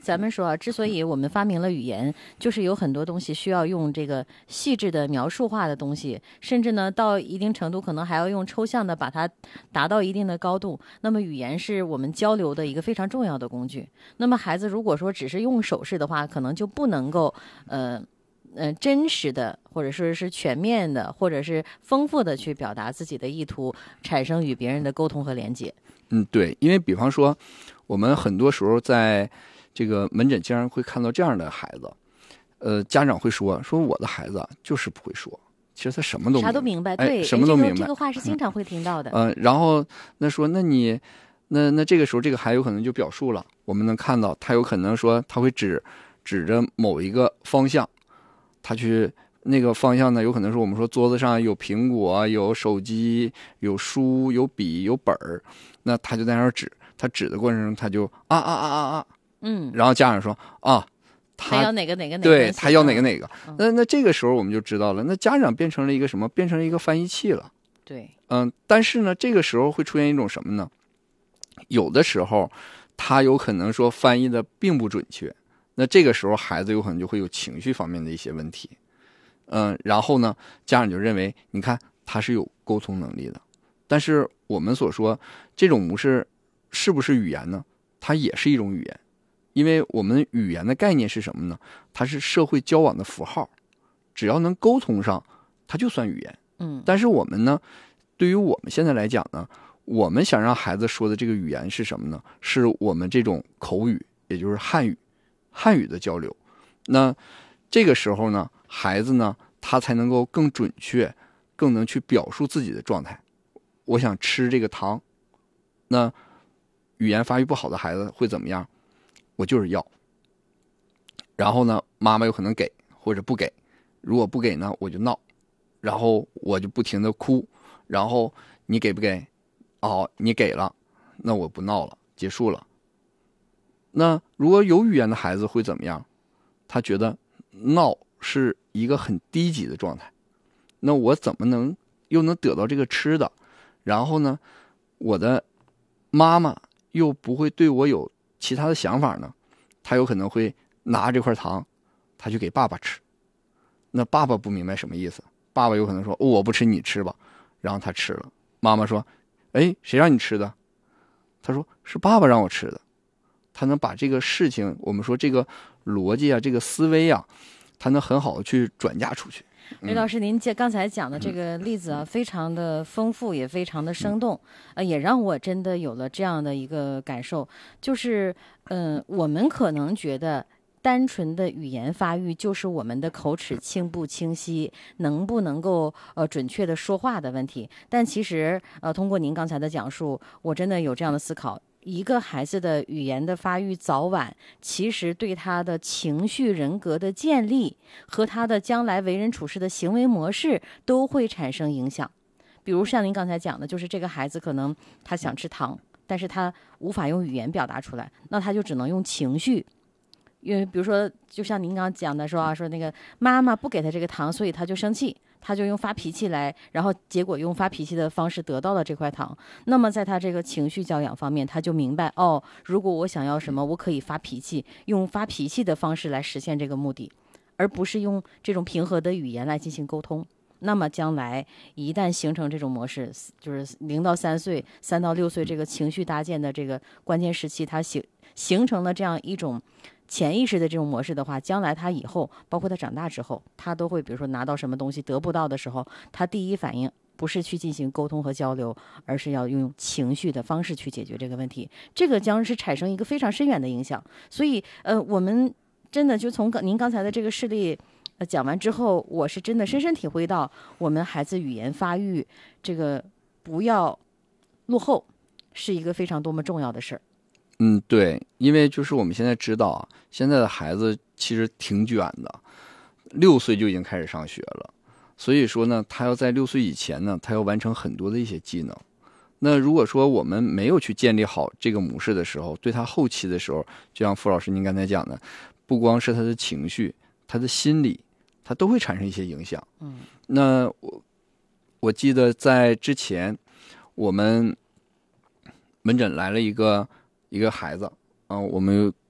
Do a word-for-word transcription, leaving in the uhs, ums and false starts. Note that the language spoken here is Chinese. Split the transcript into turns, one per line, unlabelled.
咱们说啊，之所以我们发明了语言，就是有很多东西需要用这个细致的描述化的东西，甚至呢到一定程度可能还要用抽象的把它达到一定的高度。那么语言是我们交流的一个非常重要的工具。那么孩子如果说只是用手势的话，可能就不能够呃呃真实的或者说是全面的或者是丰富的去表达自己的意图，产生与别人的沟通和连接。
嗯，对，因为比方说我们很多时候在这个门诊经常会看到这样的孩子，呃，家长会说说我的孩子就是不会说，其实他什么都
啥都明白，对，
哎，什么都明白、
这个，这个话是经常会听到的。
嗯、呃，然后那说那你那那这个时候这个孩子有可能就表述了，我们能看到他有可能说他会指指着某一个方向，他去那个方向呢，有可能是我们说桌子上有苹果、有手机、有书、有笔、有本儿，那他就在那儿指，他指的过程中他就啊啊啊啊啊。
嗯，
然后家长说啊，
他要哪个哪个哪个，
对他要哪个哪个，
嗯、
那那这个时候我们就知道了，那家长变成了一个什么？变成了一个翻译器了。
对，
嗯，但是呢，这个时候会出现一种什么呢？有的时候他有可能说翻译的并不准确，那这个时候孩子有可能就会有情绪方面的一些问题。嗯，然后呢，家长就认为，你看他是有沟通能力的，但是我们所说这种模式是不是语言呢？它也是一种语言。因为我们语言的概念是什么呢？它是社会交往的符号，只要能沟通上，它就算语言。
嗯，
但是我们呢，对于我们现在来讲呢，我们想让孩子说的这个语言是什么呢？是我们这种口语，也就是汉语，汉语的交流。那这个时候呢，孩子呢，他才能够更准确，更能去表述自己的状态。我想吃这个糖，那语言发育不好的孩子会怎么样？我就是要，然后呢，妈妈有可能给或者不给，如果不给呢，我就闹，然后我就不停的哭，然后你给不给？哦，你给了，那我不闹了，结束了。那如果有语言的孩子会怎么样？他觉得闹是一个很低级的状态，那我怎么能又能得到这个吃的？然后呢，我的妈妈又不会对我有其他的想法呢？他有可能会拿这块糖，他去给爸爸吃。那爸爸不明白什么意思，爸爸有可能说、哦、我不吃你吃吧，然后他吃了。妈妈说哎，谁让你吃的？他说是爸爸让我吃的。他能把这个事情，我们说这个逻辑啊，这个思维啊，他能很好的去转嫁出去。
雷老师，您刚才讲的这个例子啊，非常的丰富，也非常的生动，呃，也让我真的有了这样的一个感受，就是，嗯、呃，我们可能觉得单纯的语言发育就是我们的口齿清不清晰，能不能够呃准确的说话的问题，但其实呃，通过您刚才的讲述，我真的有这样的思考。一个孩子的语言的发育早晚，其实对他的情绪人格的建立和他的将来为人处事的行为模式都会产生影响。比如像您刚才讲的，就是这个孩子可能他想吃糖，但是他无法用语言表达出来，那他就只能用情绪。因为比如说，就像您刚刚讲的说啊，说那个妈妈不给他这个糖，所以他就生气，他就用发脾气来，然后结果用发脾气的方式得到了这块糖。那么在他这个情绪教养方面，他就明白哦，如果我想要什么，我可以发脾气，用发脾气的方式来实现这个目的，而不是用这种平和的语言来进行沟通。那么将来一旦形成这种模式，就是零到三岁、三到六岁这个情绪搭建的这个关键时期，它形形成了这样一种潜意识的这种模式的话，将来他以后，包括他长大之后，他都会比如说拿到什么东西得不到的时候，他第一反应不是去进行沟通和交流，而是要用情绪的方式去解决这个问题。这个将是产生一个非常深远的影响。所以，呃，我们真的就从您刚才的这个事例呃讲完之后，我是真的深深体会到，我们孩子语言发育这个不要落后，是一个非常多么重要的事儿。
嗯，对，因为就是我们现在知道啊，现在的孩子其实挺卷的，六岁就已经开始上学了，所以说呢，他要在六岁以前呢，他要完成很多的一些技能。那如果说我们没有去建立好这个模式的时候，对他后期的时候，就像傅老师您刚才讲的，不光是他的情绪，他的心理，他都会产生一些影响。
嗯，
那我我记得在之前，我们门诊来了一个。一个孩子，嗯、呃，我们